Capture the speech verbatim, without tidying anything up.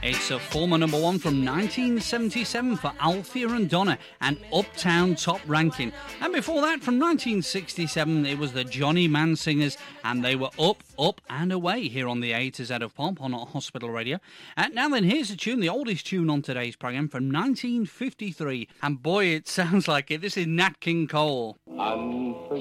It's a former number one from nineteen seventy-seven for Althea and Donna and Uptown Top Ranking. And before that, from nineteen sixty-seven, it was the Johnny Mann Singers, and they were Up, Up and Away here on the A to Z of Pop on Hospital Radio. And now then, here's a tune, the oldest tune on today's programme from nineteen fifty-three. And boy, it sounds like it. This is Nat King Cole. Unforgettable